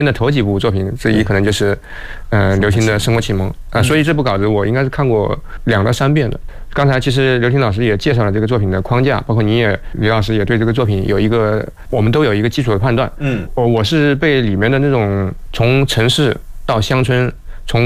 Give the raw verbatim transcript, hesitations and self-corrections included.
的头几部作品之一可能就是，呃，刘婷的《生活启蒙》啊，所以这部稿子我应该是看过两到三遍的。刚才其实刘婷老师也介绍了这个作品的框架，包括你也李老师也对这个作品有一个，我们都有一个基础的判断。嗯，我我是被里面的那种从城市到乡村